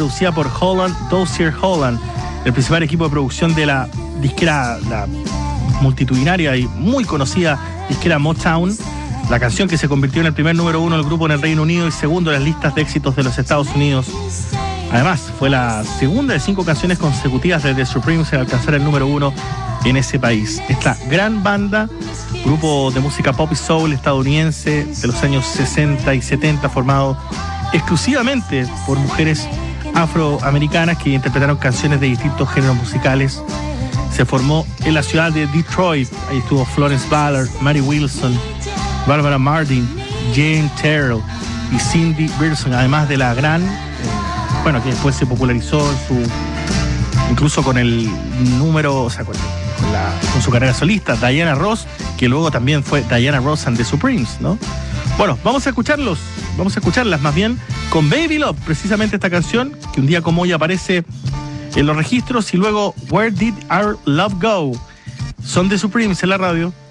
producida por Holland Dozier Holland, el principal equipo de producción de la disquera, la multitudinaria y muy conocida disquera Motown. La canción que se convirtió en el primer número 1 del grupo en el Reino Unido y segundo en las listas de éxitos de los Estados Unidos. Además, fue la segunda de 5 canciones consecutivas de The Supremes en alcanzar el número 1 en ese país. Esta gran banda, grupo de música pop y soul estadounidense de los años 60 y 70, formado exclusivamente por mujeres afroamericanas que interpretaron canciones de distintos géneros musicales. Se formó en la ciudad de Detroit. Ahí estuvo Florence Ballard, Mary Wilson, Barbara Martin, Jane Terrell y Cindy Pearson, además de la gran, que después se popularizó incluso con el número, o sea, con su carrera solista, Diana Ross, que luego también fue Diana Ross and the Supremes, ¿no? Bueno, vamos a escucharlas más bien con Baby Love, precisamente esta canción, que un día como hoy aparece en los registros, y luego Where Did Our Love Go? Son The Supremes en la radio.